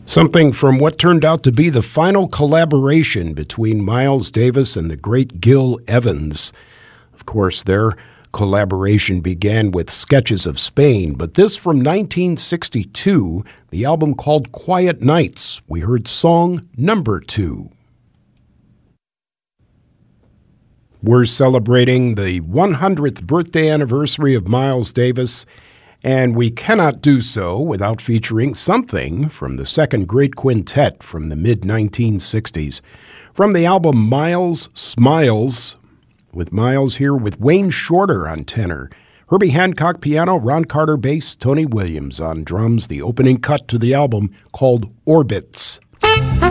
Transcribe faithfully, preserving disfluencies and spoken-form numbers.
Something from what turned out to be the final collaboration between Miles Davis and the great Gil Evans. Of course, their collaboration began with Sketches of Spain, but this from nineteen sixty-two, the album called Quiet Nights. We heard song number two. We're celebrating the one hundredth birthday anniversary of Miles Davis, and we cannot do so without featuring something from the second great quintet from the mid nineteen sixties. From the album Miles Smiles, with Miles here with Wayne Shorter on tenor, Herbie Hancock piano, Ron Carter bass, Tony Williams on drums, the opening cut to the album called Orbits.